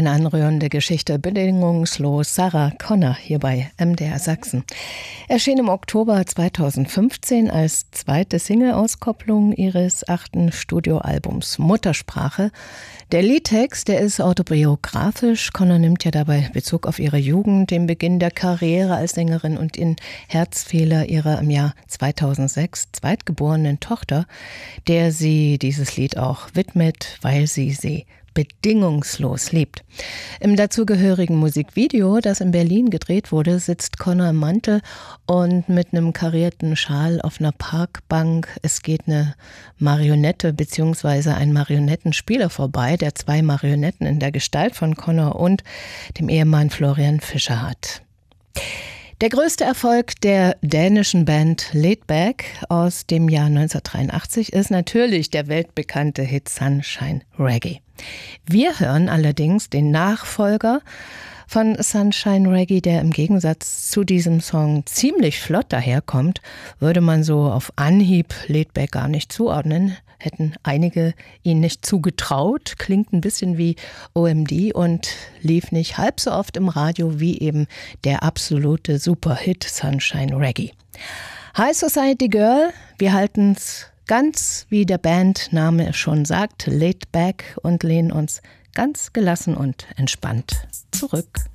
Eine anrührende Geschichte, bedingungslos. Sarah Connor hier bei MDR Sachsen. Erschien im Oktober 2015 als zweite Single-Auskopplung ihres 8. Studioalbums Muttersprache. Der Liedtext, der ist autobiografisch. Connor nimmt ja dabei Bezug auf ihre Jugend, den Beginn der Karriere als Sängerin und den Herzfehler ihrer im Jahr 2006 zweitgeborenen Tochter, der sie dieses Lied auch widmet, weil sie bedingungslos liebt. Im dazugehörigen Musikvideo, das in Berlin gedreht wurde, sitzt Connor im Mantel und mit einem karierten Schal auf einer Parkbank. Es geht eine Marionette bzw. ein Marionettenspieler vorbei, der 2 Marionetten in der Gestalt von Connor und dem Ehemann Florian Fischer hat. Der größte Erfolg der dänischen Band Laidback aus dem Jahr 1983 ist natürlich der weltbekannte Hit Sunshine Reggae. Wir hören allerdings den Nachfolger von Sunshine Reggae, der im Gegensatz zu diesem Song ziemlich flott daherkommt, würde man so auf Anhieb Laidback gar nicht zuordnen, hätten einige ihn nicht zugetraut, klingt ein bisschen wie OMD und lief nicht halb so oft im Radio wie eben der absolute Superhit Sunshine Reggae. High Society Girl, wir halten's ganz wie der Bandname schon sagt, laid back und lehnen uns ganz gelassen und entspannt zurück.